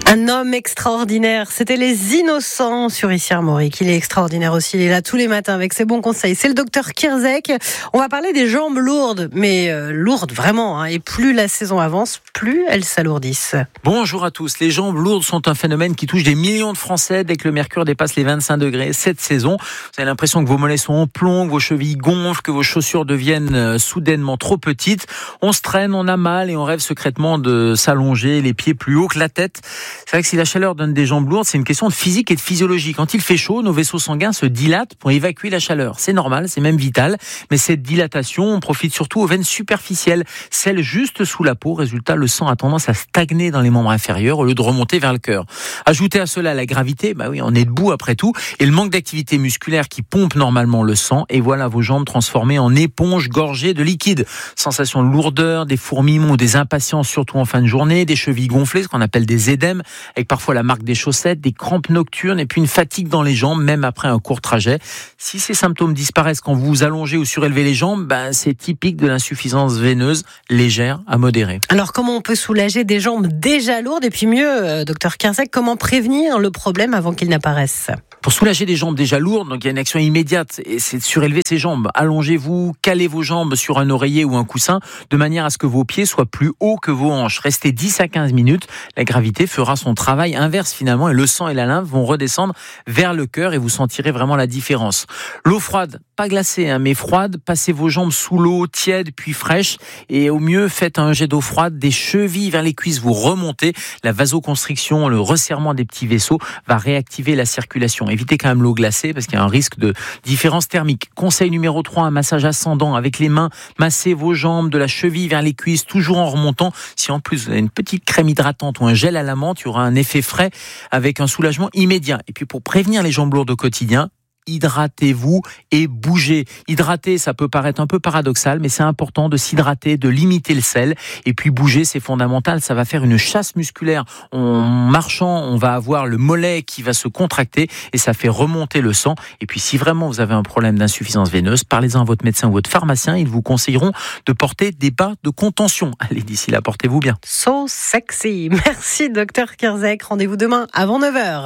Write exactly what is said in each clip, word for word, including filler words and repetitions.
Un homme extraordinaire, c'était les innocents sur Ici Armorique. Il est extraordinaire aussi, il est là tous les matins avec ses bons conseils. C'est le docteur Kierzek. On va parler des jambes lourdes, mais euh, lourdes vraiment, hein, et plus la saison avance, plus elles s'alourdissent. Bonjour à tous. Les jambes lourdes sont un phénomène qui touche des millions de Français dès que le mercure dépasse les vingt-cinq degrés cette saison. Vous avez l'impression que vos mollets sont en plomb, que vos chevilles gonflent, que vos chaussures deviennent euh, soudainement trop petites. On se traîne, on a mal et on rêve secrètement de s'allonger les pieds plus haut que la tête. C'est vrai que si la chaleur donne des jambes lourdes, c'est une question de physique et de physiologie. Quand il fait chaud, nos vaisseaux sanguins se dilatent pour évacuer la chaleur. C'est normal, c'est même vital. Mais cette dilatation, on profite surtout aux veines superficielles, celles juste sous la peau. Résultat, le sang a tendance à stagner dans les membres inférieurs au lieu de remonter vers le cœur. Ajoutez à cela la gravité, bah oui, on est debout après tout, et le manque d'activité musculaire qui pompe normalement le sang. Et voilà vos jambes transformées en éponges gorgées de liquide. Sensation de lourdeur, des fourmillements ou des impatiences, surtout en fin de journée, des chevilles gonflées, ce qu'on appelle des édèmes, avec parfois la marque des chaussettes, des crampes nocturnes et puis une fatigue dans les jambes, même après un court trajet. Si ces symptômes disparaissent quand vous vous allongez ou surélevez les jambes, ben c'est typique de l'insuffisance veineuse légère à modérée. Alors comment on peut soulager des jambes déjà lourdes et puis mieux, euh, docteur Kierzek, comment prévenir le problème avant qu'il n'apparaisse ? Pour soulager des jambes déjà lourdes, donc il y a une action immédiate, et c'est de surélever ses jambes. Allongez-vous, calez vos jambes sur un oreiller ou un coussin, de manière à ce que vos pieds soient plus hauts que vos hanches. Restez dix à quinze minutes, la gravité fera son travail inverse finalement, et le sang et la lymphe vont redescendre vers le cœur, et vous sentirez vraiment la différence. L'eau froide, pas glacée, hein, mais froide, passez vos jambes sous l'eau, tiède puis fraîche, et au mieux, faites un jet d'eau froide des chevilles vers les cuisses, vous remontez. La vasoconstriction, le resserrement des petits vaisseaux va réactiver la circulation. Évitez quand même l'eau glacée parce qu'il y a un risque de différence thermique. Conseil numéro trois, un massage ascendant avec les mains. Massez vos jambes de la cheville vers les cuisses, toujours en remontant. Si en plus vous avez une petite crème hydratante ou un gel à la menthe, il y aura un effet frais avec un soulagement immédiat. Et puis pour prévenir les jambes lourdes au quotidien, hydratez-vous et bougez. Hydrater, ça peut paraître un peu paradoxal, mais c'est important de s'hydrater, de limiter le sel. Et puis bouger, c'est fondamental. Ça va faire une chasse musculaire. En marchant, on va avoir le mollet qui va se contracter et ça fait remonter le sang. Et puis si vraiment vous avez un problème d'insuffisance veineuse, parlez-en à votre médecin ou votre pharmacien. Ils vous conseilleront de porter des bas de contention. Allez, d'ici là, portez-vous bien. So sexy. Merci, docteur Kierzek. Rendez-vous demain avant neuf heures.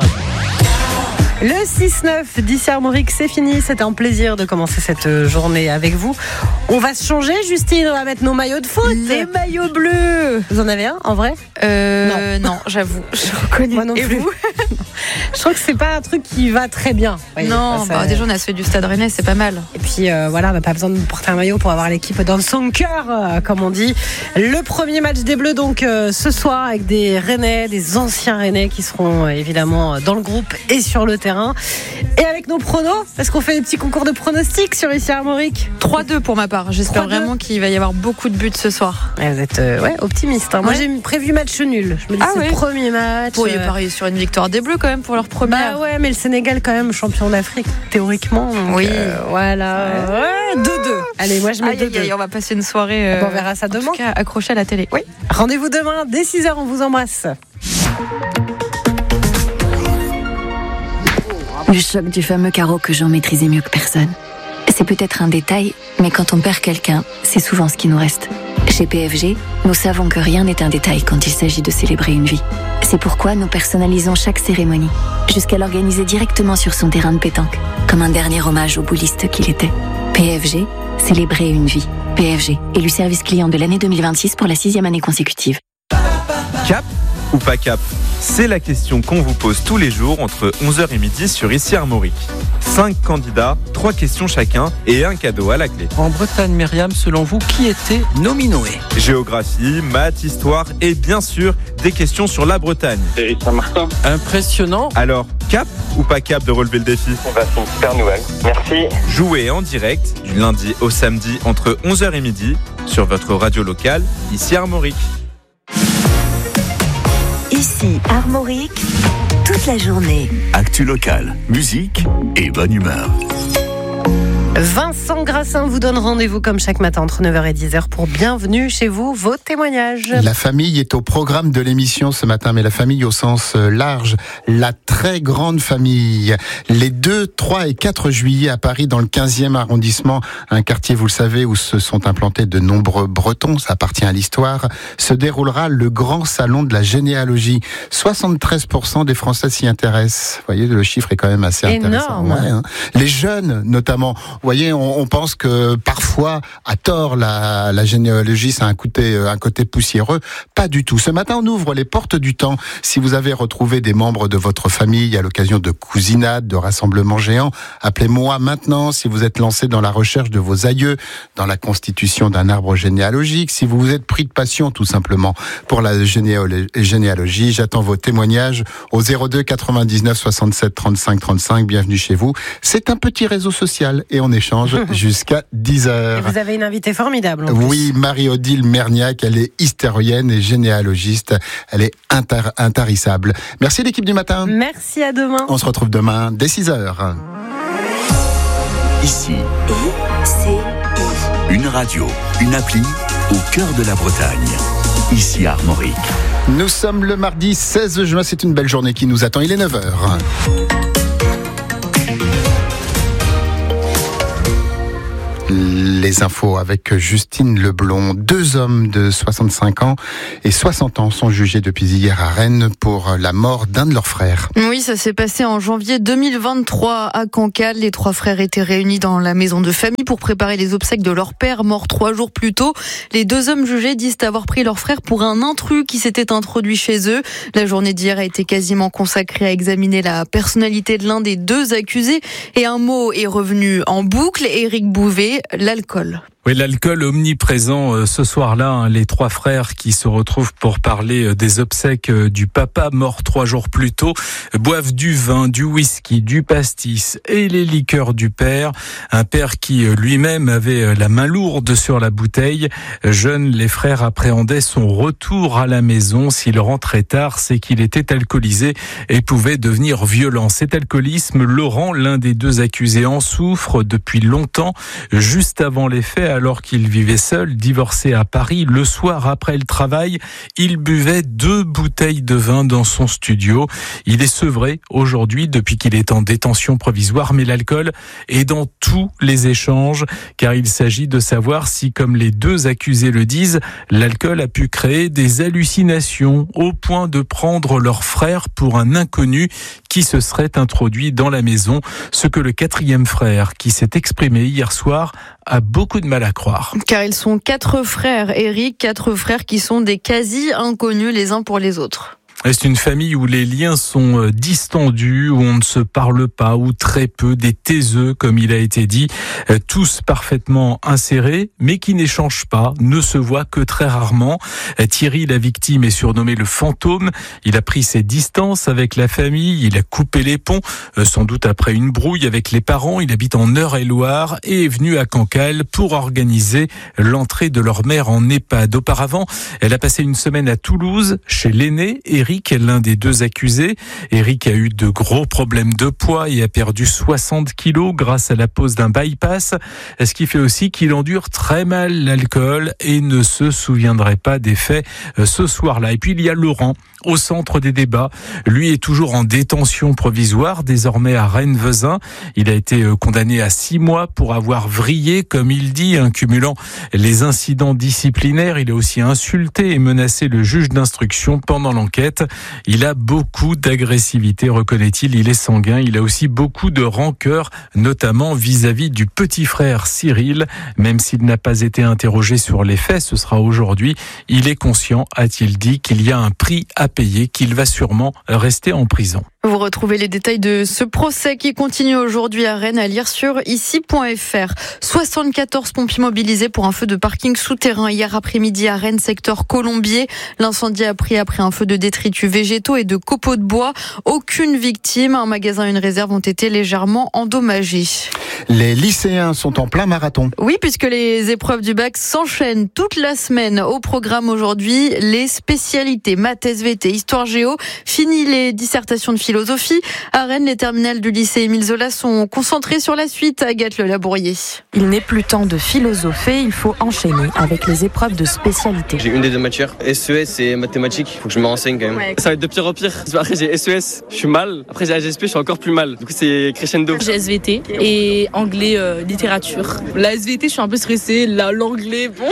Le six neuf d'Ici Armorique, c'est fini. C'était un plaisir de commencer cette journée avec vous. On va se changer, Justine. On va mettre nos maillots de foot. Les maillots bleus. Vous en avez un, en vrai ? euh, Non, non, j'avoue. Je reconnais. Moi non Et plus. vous ? Je trouve que c'est pas un truc qui va très bien. Voyez, non, ça, bah, déjà on a celui du Stade Rennais, c'est pas mal. Et puis euh, voilà, on n'a pas besoin de porter un maillot pour avoir l'équipe dans son cœur, euh, comme on dit. Le premier match des Bleus, donc euh, ce soir, avec des Rennais, des anciens Rennais qui seront euh, évidemment dans le groupe et sur le terrain. Et avec nos pronos, parce qu'on fait des petits concours de pronostics sur Ici Armorique. trois deux pour ma part. J'espère trois deux. vraiment qu'il va y avoir beaucoup de buts ce soir. Et vous êtes euh, ouais, optimiste. Hein. Moi, Ouais. j'ai prévu match nul. Je me dis, Ah c'est ouais. le premier match. Vous pourriez euh, parier sur une victoire des Bleus quand même pour leur première. Bah ouais, mais le Sénégal, quand même, champion d'Afrique, théoriquement. Donc, Oui. euh, voilà. Ouais, deux deux. Allez, moi, je mets Aïe, deux aïe, deux. aïe, on va passer une soirée. Bon, on verra ça en demain. tout cas, accroché à la télé. Oui. Rendez-vous demain, dès six heures, on vous embrasse. Le choc du fameux carreau que Jean maîtrisait mieux que personne. C'est peut-être un détail, mais quand on perd quelqu'un, c'est souvent ce qui nous reste. Chez P F G, nous savons que rien n'est un détail quand il s'agit de célébrer une vie. C'est pourquoi nous personnalisons chaque cérémonie, jusqu'à l'organiser directement sur son terrain de pétanque, comme un dernier hommage au bouliste qu'il était. P F G, célébrer une vie. P F G, élu service client de l'année deux mille vingt-six pour la sixième année consécutive. Cap ou pas cap ? C'est la question qu'on vous pose tous les jours entre onze heures et midi sur Ici Armorique. Cinq candidats, trois questions chacun et un cadeau à la clé. En Bretagne, Myriam, selon vous, qui était Nominoé ? Géographie, maths, histoire et bien sûr des questions sur la Bretagne. C'est Saint-Martin. Impressionnant. Alors, cap ou pas cap de relever le défi ? Bah, c'est une super nouvelle. Merci. Jouez en direct du lundi au samedi entre onze heures et midi sur votre radio locale Ici Armorique. Ici Armorique, toute la journée. Actu locale, musique et bonne humeur. Vincent Grassin vous donne rendez-vous comme chaque matin entre neuf heures et dix heures pour Bienvenue chez vous, vos témoignages. La famille est au programme de l'émission ce matin, mais la famille au sens large, la très grande famille. Les deux, trois et quatre juillet à Paris, dans le quinzième arrondissement, un quartier, vous le savez, où se sont implantés de nombreux Bretons, ça appartient à l'histoire, se déroulera le grand salon de la généalogie. soixante-treize pour cent des Français s'y intéressent. Vous voyez, le chiffre est quand même assez Énorme. intéressant. Ouais, hein. Les jeunes, notamment. Vous voyez, on, on pense que parfois, à tort, la, la généalogie, c'est un côté, un côté poussiéreux. Pas du tout. Ce matin, on ouvre les portes du temps. Si vous avez retrouvé des membres de votre famille à l'occasion de cousinades, de rassemblements géants, appelez-moi maintenant. Si vous êtes lancé dans la recherche de vos aïeux, dans la constitution d'un arbre généalogique, si vous vous êtes pris de passion, tout simplement, pour la généalo- généalogie, j'attends vos témoignages au zéro deux quatre-vingt-dix-neuf soixante-sept trente-cinq trente-cinq. Bienvenue chez vous. C'est un petit réseau social et on échange jusqu'à dix heures. Et vous avez une invitée formidable. En plus. Oui, Marie-Odile Merniac, elle est hystérienne et généalogiste. Elle est intar- intarissable. Merci l'équipe du matin. Merci, à demain. On se retrouve demain dès six heures. Ici, I C I. une radio, une appli au cœur de la Bretagne. Ici à Armorique. Nous sommes le mardi seize juin, c'est une belle journée qui nous attend. Il est neuf heures. Les infos avec Justine Leblond. Deux hommes de soixante-cinq ans et soixante ans sont jugés depuis hier à Rennes pour la mort d'un de leurs frères. Oui, ça s'est passé en janvier deux mille vingt-trois à Cancale. Les trois frères étaient réunis dans la maison de famille pour préparer les obsèques de leur père, mort trois jours plus tôt. Les deux hommes jugés disent avoir pris leur frère pour un intrus qui s'était introduit chez eux. La journée d'hier a été quasiment consacrée à examiner la personnalité de l'un des deux accusés. Et un mot est revenu en boucle. Éric Bouvet, l'alcool. Oui, l'alcool omniprésent euh, ce soir-là. Hein, les trois frères qui se retrouvent pour parler euh, des obsèques euh, du papa mort trois jours plus tôt euh, boivent du vin, du whisky, du pastis et les liqueurs du père. Un père qui euh, lui-même avait euh, la main lourde sur la bouteille. Euh, jeunes, les frères appréhendaient son retour à la maison. S'il rentrait tard, c'est qu'il était alcoolisé et pouvait devenir violent. Cet alcoolisme, Laurent, l'un des deux accusés, en souffre depuis longtemps. Juste avant les faits, alors qu'il vivait seul, divorcé à Paris, le soir après le travail, il buvait deux bouteilles de vin dans son studio. Il est sevré aujourd'hui depuis qu'il est en détention provisoire, mais l'alcool est dans tous les échanges, car il s'agit de savoir si, comme les deux accusés le disent, l'alcool a pu créer des hallucinations au point de prendre leur frère pour un inconnu qui se serait introduit dans la maison, ce que le quatrième frère, qui s'est exprimé hier soir, a beaucoup de mal à croire. Car ils sont quatre frères, Éric, quatre frères qui sont des quasi-inconnus les uns pour les autres. C'est une famille où les liens sont distendus, où on ne se parle pas, ou très peu, des taiseux, comme il a été dit, tous parfaitement insérés, mais qui n'échangent pas, ne se voient que très rarement. Thierry, la victime, est surnommé le fantôme. Il a pris ses distances avec la famille, il a coupé les ponts, sans doute après une brouille avec les parents. Il habite en Eure-et-Loire et est venu à Cancale pour organiser l'entrée de leur mère en EHPAD. Auparavant, elle a passé une semaine à Toulouse, chez l'aîné, Éric, l'un des deux accusés. Éric a eu de gros problèmes de poids et a perdu soixante kilos grâce à la pose d'un bypass, ce qui fait aussi qu'il endure très mal l'alcool et ne se souviendrait pas des faits ce soir-là. Et puis il y a Laurent, au centre des débats. Lui est toujours en détention provisoire, désormais à Rennes-Vezin. Il a été condamné à six mois pour avoir vrillé, comme il dit, en cumulant les incidents disciplinaires. Il a aussi insulté et menacé le juge d'instruction pendant l'enquête. Il a beaucoup d'agressivité, reconnaît-il. Il est sanguin. Il a aussi beaucoup de rancœur, notamment vis-à-vis du petit frère Cyril. Même s'il n'a pas été interrogé sur les faits, ce sera aujourd'hui. Il est conscient, a-t-il dit, qu'il y a un prix à payer, qu'il va sûrement rester en prison. Vous retrouvez les détails de ce procès qui continue aujourd'hui à Rennes à lire sur ici point f r. soixante-quatorze pompiers mobilisés pour un feu de parking souterrain hier après-midi à Rennes, secteur Colombier. L'incendie a pris après un feu de détritus végétaux et de copeaux de bois. Aucune victime. Un magasin et une réserve ont été légèrement endommagés. Les lycéens sont en plein marathon. Oui, puisque les épreuves du bac s'enchaînent toute la semaine. Au programme aujourd'hui, les spécialités maths, S V T, histoire géo. Fini les dissertations de philosophie. À Rennes, les terminales du lycée Émile Zola sont concentrées sur la suite. Agathe Le Labourier. Il n'est plus temps de philosopher, il faut enchaîner avec les épreuves de spécialité. J'ai une des deux matières, S E S et mathématiques. Faut que je me renseigne quand même. Ouais. Ça va être de pire en pire. Après j'ai S E S, je suis mal. Après j'ai A G S P, je suis encore plus mal. Du coup c'est crescendo. J'ai S V T et anglais euh, littérature. La S V T, je suis un peu stressée. Là, l'anglais, bon.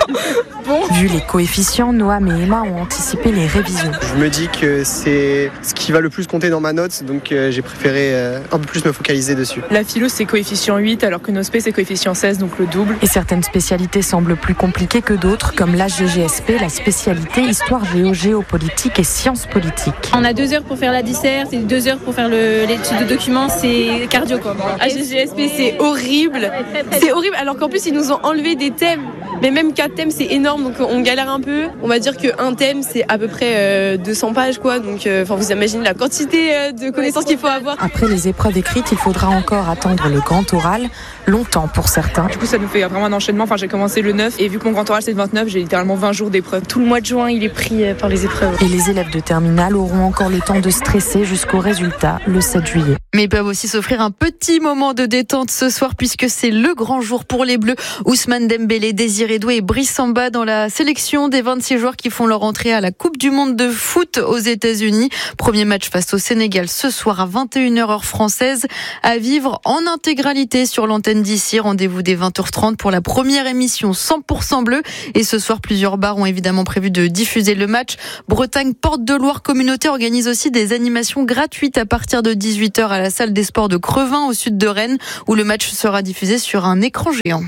bon. Vu les coefficients, Noam et Emma ont anticipé les révisions. Je me dis que c'est ce qui va le plus compter dans ma note, donc euh, j'ai préféré euh, un peu plus me focaliser dessus. La philo c'est coefficient huit alors que nos spé c'est coefficient seize, donc le double. Et certaines spécialités semblent plus compliquées que d'autres, comme l'H G G S P, la spécialité histoire géo, géopolitique et sciences politiques. On a deux heures pour faire la disserte et deux heures pour faire le, l'étude de documents, c'est cardio quoi. H G G S P c'est horrible, c'est horrible alors qu'en plus ils nous ont enlevé des thèmes. Mais même quatre thèmes c'est énorme, donc on galère un peu. On va dire qu'un thème c'est à peu près euh, deux cents pages quoi, donc euh, vous imaginez la quantité euh, de connaissances qu'il faut avoir. Après les épreuves écrites, il faudra encore attendre le grand oral, longtemps pour certains. Du coup ça nous fait vraiment un enchaînement, enfin j'ai commencé le neuf et vu que mon grand oral c'est le vingt-neuf, j'ai littéralement vingt jours d'épreuves. Tout le mois de juin il est pris euh, par les épreuves. Et les élèves de terminale auront encore le temps de stresser jusqu'au résultat le sept juillet. Mais ils peuvent aussi s'offrir un petit moment de détente ce soir puisque c'est le grand jour pour les Bleus. Ousmane Dembélé, Désiré Doué et Brice Samba dans la sélection des vingt-six joueurs qui font leur entrée à la Coupe du Monde de foot aux États-Unis. Premier match face au Sénégal ce soir à vingt et une heures heure française à vivre en intégralité sur l'antenne d'ici. Rendez-vous dès vingt heures trente pour la première émission cent pour cent bleu. Et ce soir, plusieurs bars ont évidemment prévu de diffuser le match. Bretagne Porte de Loire Communauté organise aussi des animations gratuites à partir de dix-huit heures à la salle des sports de Crevin au sud de Rennes où le match sera diffusé sur un écran géant.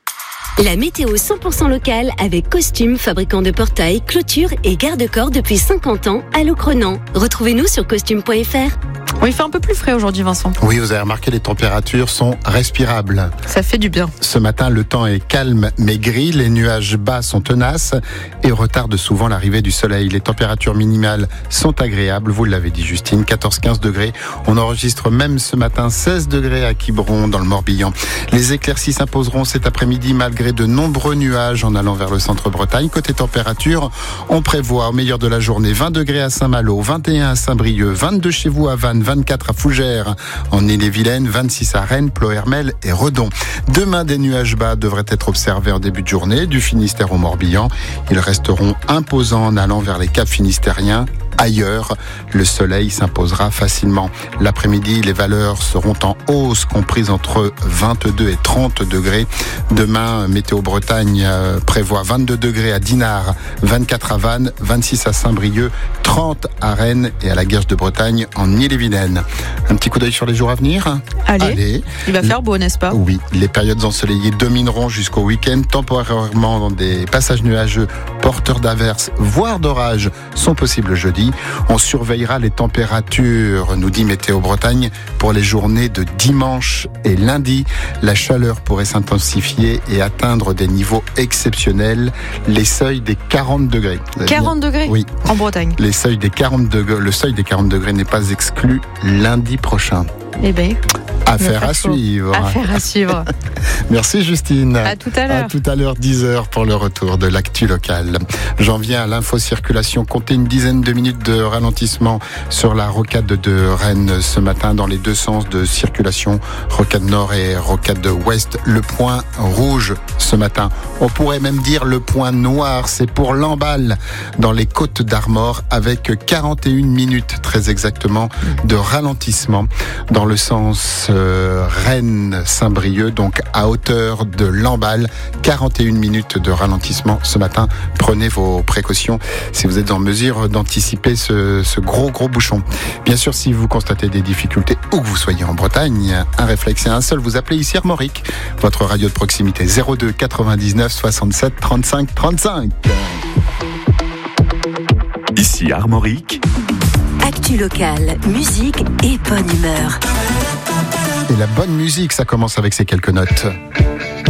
La météo cent pour cent locale avec Costume, fabricant de portails, clôtures et garde-corps depuis cinquante ans à Locronan. Retrouvez-nous sur costume point f r. Oui, il fait un peu plus frais aujourd'hui, Vincent. Oui, vous avez remarqué, les températures sont respirables. Ça fait du bien. Ce matin, le temps est calme mais gris. Les nuages bas sont tenaces et retardent souvent l'arrivée du soleil. Les températures minimales sont agréables. Vous l'avez dit, Justine, quatorze à quinze degrés. On enregistre même ce matin seize degrés à Quiberon, dans le Morbihan. Les éclaircies s'imposeront cet après-midi malgré de nombreux nuages en allant vers le centre-Bretagne. Côté température, on prévoit au meilleur de la journée vingt degrés à Saint-Malo, vingt et un à Saint-Brieuc, vingt-deux chez vous à Vannes, vingt-quatre à Fougères, en Ille-et-Vilaine, vingt-six à Rennes, Ploërmel et Redon. Demain, des nuages bas devraient être observés en début de journée, du Finistère au Morbihan. Ils resteront imposants en allant vers les caps finistériens. Ailleurs, le soleil s'imposera facilement. L'après-midi, les valeurs seront en hausse, comprises entre vingt-deux et trente degrés. Demain, Météo Bretagne prévoit vingt-deux degrés à Dinard, vingt-quatre à Vannes, vingt-six à Saint-Brieuc, trente à Rennes et à la Guerche de Bretagne en Ille-et-Vilaine. Un petit coup d'œil sur les jours à venir. Allez, Allez. Il va faire beau, n'est-ce pas ? Oui, les périodes ensoleillées domineront jusqu'au week-end, temporairement dans des passages nuageux porteurs d'averses, voire d'orages, sont possibles jeudi. On surveillera les températures, nous dit Météo Bretagne, pour les journées de dimanche et lundi. La chaleur pourrait s'intensifier et atteindre des niveaux exceptionnels, les seuils des quarante degrés. quarante degrés ? Oui. En Bretagne. Les seuils des quarante degrés, le seuil des quarante degrés n'est pas exclu lundi prochain. Eh bien, affaire à suivre. Affaire à suivre. Merci Justine. À tout à l'heure. À tout à l'heure, dix heures pour le retour de l'actu locale. J'en viens à l'info-circulation. Comptez une dizaine de minutes de ralentissement sur la rocade de Rennes ce matin dans les deux sens de circulation, rocade nord et rocade ouest. Le point rouge ce matin. On pourrait même dire le point noir. C'est pour Lamballe dans les Côtes d'Armor avec quarante et une minutes très exactement de ralentissement dans le sens euh, Rennes-Saint-Brieuc, donc à hauteur de Lamballe. quarante et une minutes de ralentissement ce matin. Prenez vos précautions si vous êtes en mesure d'anticiper ce, ce gros gros bouchon. Bien sûr, si vous constatez des difficultés où que vous soyez en Bretagne, un réflexe et un seul, vous appelez ici Armorique, votre radio de proximité zéro deux quatre-vingt-dix-neuf soixante-sept trente-cinq trente-cinq. Ici Armorique. Actu locale, musique et bonne humeur. Et la bonne musique, ça commence avec ces quelques notes.